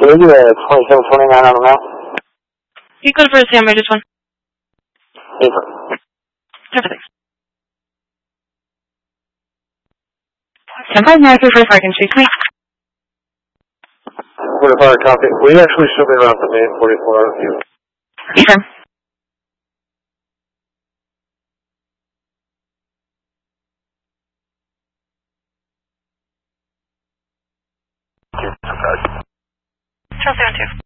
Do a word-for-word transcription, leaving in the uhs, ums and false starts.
Can we do a twenty-seven twenty-nine on the mount? You go for a Sam Regis one. Paper. Perfect. ten five nine two for Franken Street, please. forty-four copy. We actually should be around the main forty-four out of you. Sure. Charles seven two.